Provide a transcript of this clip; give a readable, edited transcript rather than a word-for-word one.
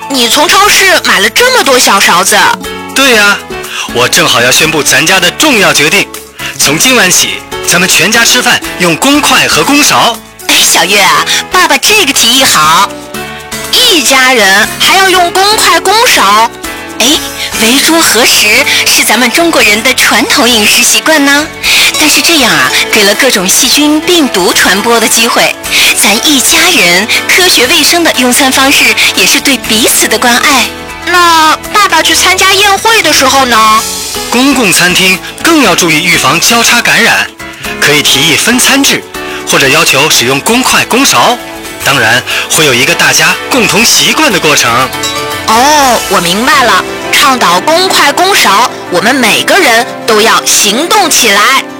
你从超市买了这么多小勺子？ 对呀，我正好要宣布咱家的重要决定，从今晚起，咱们全家吃饭用公筷和公勺。 小月啊，爸爸这个提议好，一家人还要用公筷公勺。围桌合食是咱们中国人的传统饮食习惯呢，但是这样啊，给了各种细菌病毒传播的机会。咱一家人科学卫生的用餐方式也是对彼此的关爱。那爸爸去参加宴会的时候呢？ 公共餐厅更要注意预防交叉感染，可以提议分餐制，或者要求使用公筷公勺。当然会有一个大家共同习惯的过程。 我明白了，倡导公筷公勺，我们每个人都要行动起来。